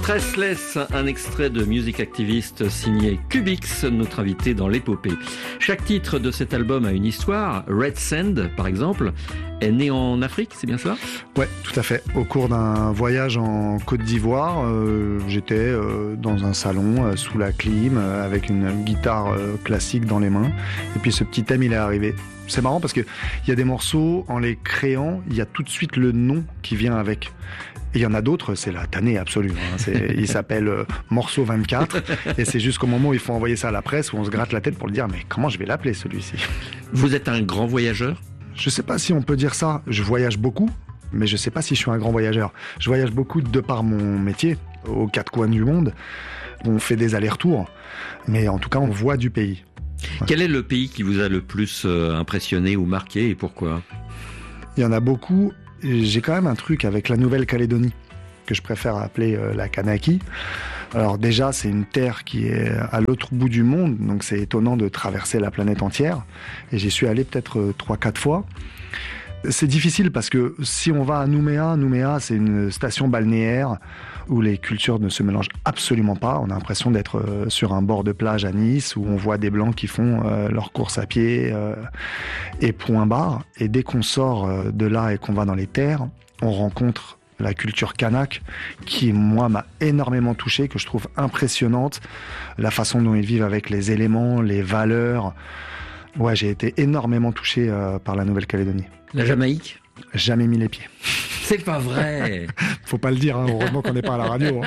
Stressless, un extrait de Music Activist signé Cubix, notre invité dans l'épopée. Chaque titre de cet album a une histoire. Red Sand, par exemple, est né en Afrique, c'est bien cela ? Ouais, tout à fait. Au cours d'un voyage en Côte d'Ivoire, j'étais dans un salon sous la clim avec une guitare classique dans les mains. Et puis ce petit thème, il est arrivé. C'est marrant parce que il y a des morceaux, en les créant, il y a tout de suite le nom qui vient avec. Et il y en a d'autres, c'est la tannée absolue. Il s'appelle Morceau 24. Et c'est jusqu'au moment où il faut envoyer ça à la presse, où on se gratte la tête pour le dire, mais comment je vais l'appeler celui-ci ? Vous êtes un grand voyageur ? Je sais pas si on peut dire ça. Je voyage beaucoup, mais je sais pas si je suis un grand voyageur. Je voyage beaucoup de par mon métier, aux quatre coins du monde. On fait des allers-retours, mais en tout cas, on voit du pays. Ouais. Quel est le pays qui vous a le plus impressionné ou marqué et pourquoi ? Il y en a beaucoup. J'ai quand même un truc avec la Nouvelle-Calédonie que je préfère appeler la Kanaki. Alors déjà, c'est une terre qui est à l'autre bout du monde, donc c'est étonnant de traverser la planète entière. Et j'y suis allé peut-être 3-4 fois. C'est difficile parce que si on va à Nouméa, c'est une station balnéaire où les cultures ne se mélangent absolument pas. On a l'impression d'être sur un bord de plage à Nice où on voit des Blancs qui font leur course à pied et point barre. Et dès qu'on sort de là et qu'on va dans les terres, on rencontre la culture kanak qui, moi, m'a énormément touché, que je trouve impressionnante. La façon dont ils vivent avec les éléments, les valeurs. Ouais, j'ai été énormément touché par la Nouvelle-Calédonie. La Jamaïque ? Jamais mis les pieds. C'est pas vrai. Faut pas le dire, hein, heureusement qu'on n'est pas à la radio.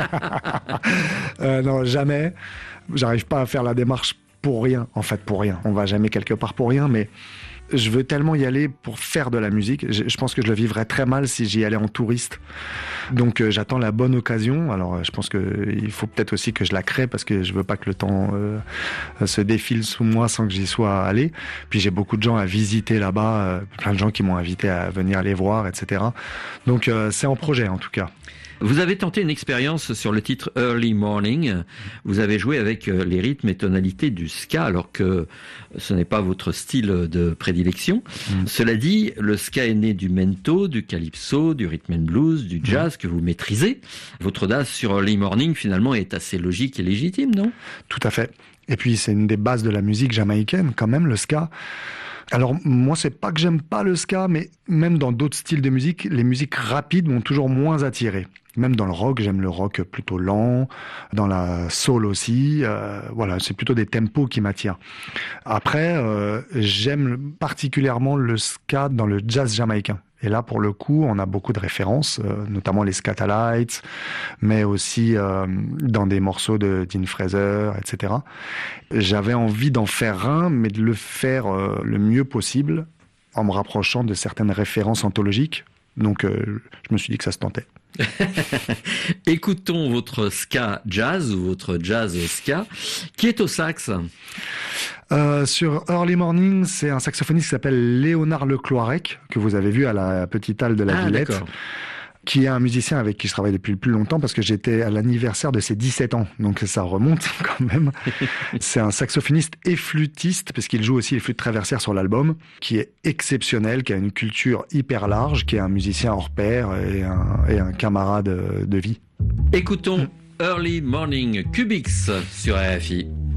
Non, jamais. J'arrive pas à faire la démarche pour rien, en fait, pour rien. On va jamais quelque part pour rien, mais je veux tellement y aller pour faire de la musique. Je pense que je le vivrais très mal si j'y allais en touriste. Donc j'attends la bonne occasion. Alors je pense qu'il faut peut-être aussi que je la crée parce que je veux pas que le temps se défile sous moi sans que j'y sois allé. Puis j'ai beaucoup de gens à visiter là-bas, plein de gens qui m'ont invité à venir les voir, etc. Donc c'est en projet en tout cas. Vous avez tenté une expérience sur le titre Early Morning. Vous avez joué avec les rythmes et tonalités du ska, alors que ce n'est pas votre style de prédilection. Cela dit, le ska est né du mento, du calypso, du rhythm and blues, du jazz que vous maîtrisez. Votre audace sur Early Morning, finalement, est assez logique et légitime, non ? Tout à fait. Et puis, c'est une des bases de la musique jamaïcaine, quand même, le ska. Alors, moi, c'est pas que j'aime pas le ska, mais même dans d'autres styles de musique, les musiques rapides m'ont toujours moins attiré. Même dans le rock, j'aime le rock plutôt lent, dans la soul aussi. Voilà, c'est plutôt des tempos qui m'attirent. Après, j'aime particulièrement le ska dans le jazz jamaïcain. Et là, pour le coup, on a beaucoup de références, notamment les Skatalites, mais aussi dans des morceaux de Dean Fraser, etc. J'avais envie d'en faire un, mais de le faire le mieux possible, en me rapprochant de certaines références anthologiques. Donc, je me suis dit que ça se tentait. Écoutons votre ska jazz ou votre jazz ska. Qui est au sax ? Sur Early Morning, c'est un saxophoniste qui s'appelle Léonard Lecloirec, que vous avez vu à la Petite Halle de la Villette, d'accord. Qui est un musicien avec qui je travaille depuis le plus longtemps parce que j'étais à l'anniversaire de ses 17 ans, donc ça remonte quand même. C'est un saxophoniste et flûtiste, parce qu'il joue aussi les flûtes traversières sur l'album, qui est exceptionnel, qui a une culture hyper large, qui est un musicien hors pair et un camarade de vie. Écoutons Early Morning Cubix sur RFI.